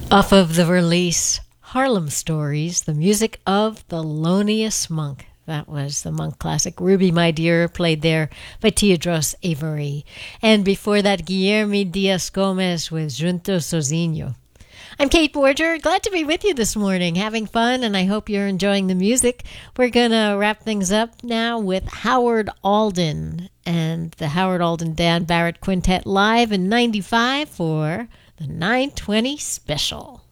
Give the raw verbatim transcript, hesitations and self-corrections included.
Off of the release Harlem Stories, the music of Thelonious Monk. That was the Monk classic Ruby My Dear, played there by Teodros Avery. And before that, Guilherme Dias Gomes with Junto Sozinho. I'm Kate Borger, glad to be with you this morning, having fun, and I hope you're enjoying the music. We're going to wrap things up now with Howard Alden and the Howard Alden Dan Barrett Quintet live in ninety-five for the nine twenty special.